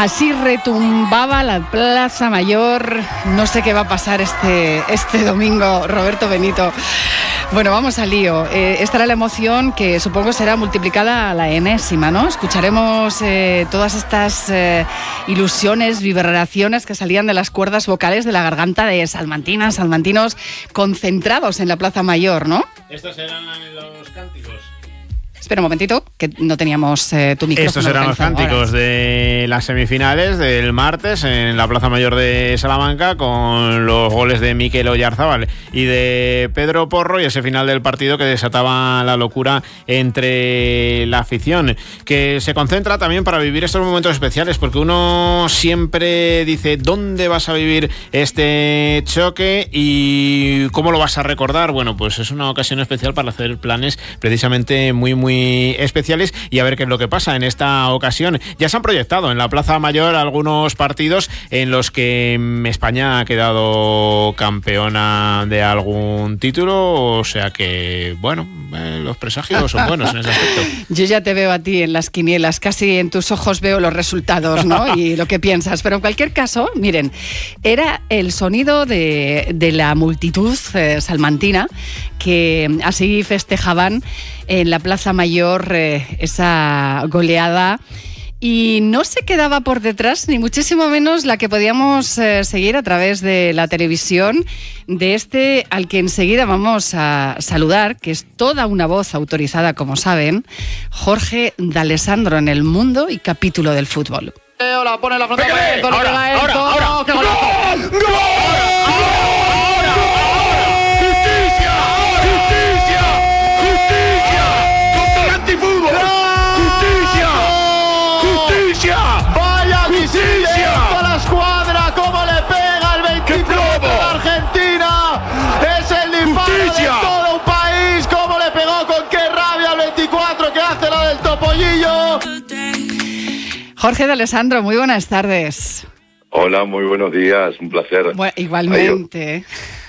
Así retumbaba la Plaza Mayor. No sé qué va a pasar este domingo, Roberto Benito. Bueno, vamos al lío. Estará la emoción que supongo será multiplicada a la enésima, ¿no? Escucharemos todas estas ilusiones, vibraciones que salían de las cuerdas vocales de la garganta de salmantinas, salmantinos concentrados en la Plaza Mayor, ¿no? Estos eran los cánticos. Espera un momentito, que no teníamos tu micrófono. Estos eran los cánticos ahora de las semifinales del martes en la Plaza Mayor de Salamanca, con los goles de Mikel Oyarzábal y de Pedro Porro, y ese final del partido que desataba la locura entre la afición, que se concentra también para vivir estos momentos especiales, porque uno siempre dice ¿dónde vas a vivir este choque y cómo lo vas a recordar? Bueno, pues es una ocasión especial para hacer planes precisamente muy especiales y a ver qué es lo que pasa en esta ocasión. Ya se han proyectado en la Plaza Mayor algunos partidos en los que España ha quedado campeona de algún título, o sea que, bueno, los presagios son buenos en ese aspecto. Yo ya te veo a ti en las quinielas, casi en tus ojos veo los resultados, ¿no? Y lo que piensas, pero en cualquier caso, miren, era el sonido de la multitud salmantina que así festejaban en la Plaza Mayor esa goleada, y no se quedaba por detrás ni muchísimo menos la que podíamos seguir a través de la televisión de al que enseguida vamos a saludar, que es toda una voz autorizada, como saben, Jorge D'Alessandro en el mundo y capítulo del fútbol. Hola, pone la frontal. Ahora. ¡Qué golazo! ¡Gol! ¡Vaya misil a la escuadra! ¡Cómo le pega el 23 de la Argentina! ¡Es el disparo de todo un país! ¡Cómo le pegó! ¡Con qué rabia el 24 que hace la del Topollillo! Jorge D'Alessandro, muy buenas tardes. Hola, muy buenos días, un placer. Bueno, igualmente.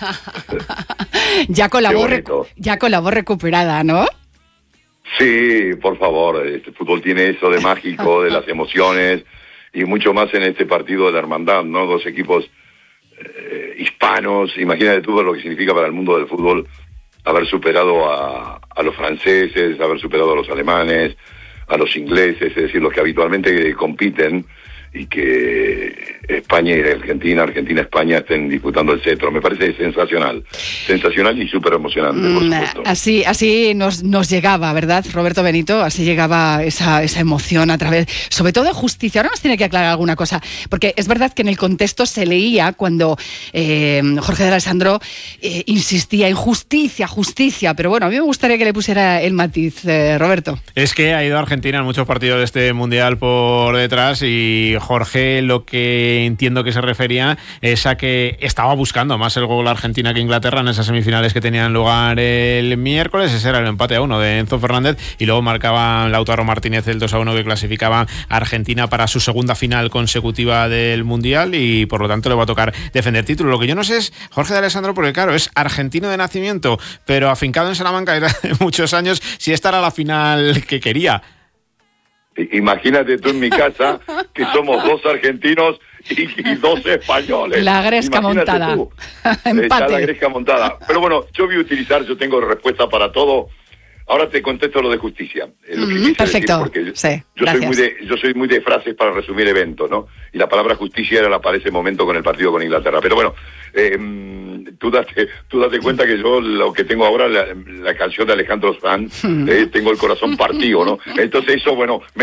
Ya con la voz recuperada, ¿no? Sí, por favor, este fútbol tiene eso de mágico, de las emociones, y mucho más en este partido de la hermandad, ¿no? Dos equipos hispanos. Imagínate tú lo que significa para el mundo del fútbol haber superado a los franceses, haber superado a los alemanes, a los ingleses, es decir, los que habitualmente compiten, y que España y Argentina, España estén disputando el cetro. Me parece sensacional y súper emocionante, por supuesto. Así nos llegaba, ¿verdad, Roberto Benito? Así llegaba esa emoción a través, sobre todo de justicia. Ahora nos tiene que aclarar alguna cosa, porque es verdad que en el contexto se leía cuando Jorge D'Alessandro insistía en justicia, pero bueno, a mí me gustaría que le pusiera el matiz, Roberto. Es que ha ido a Argentina en muchos partidos de este Mundial por detrás, y Jorge lo que entiendo que se refería es a que estaba buscando más el gol Argentina que Inglaterra en esas semifinales que tenían lugar el miércoles. Ese era el empate a 1 de Enzo Fernández, y luego marcaba Lautaro Martínez el 2-1 que clasificaba a Argentina para su segunda final consecutiva del Mundial, y por lo tanto le va a tocar defender título. Lo que yo no sé es Jorge D'Alessandro, porque claro, es argentino de nacimiento, pero afincado en Salamanca desde hace muchos años, si esta era la final que quería. Imagínate tú en mi casa, que somos dos argentinos y dos españoles. La gresca montada. Está la gresca montada. Pero bueno, yo tengo respuesta para todo. Ahora te contesto lo de justicia. Perfecto. Decir, yo soy muy de frases para resumir eventos, ¿no? Y la palabra justicia era para ese momento con el partido con Inglaterra. Pero bueno, tú date cuenta que yo lo que tengo ahora, la canción de Alejandro Sanz, tengo el corazón partido, ¿no? Entonces eso, bueno,